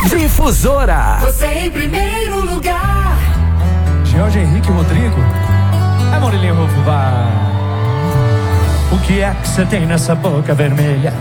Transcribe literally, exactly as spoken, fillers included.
Difusora. Você em primeiro lugar. Jorge Henrique Rodrigo. É Murilinho Rufubá. O que é que você tem nessa boca vermelha?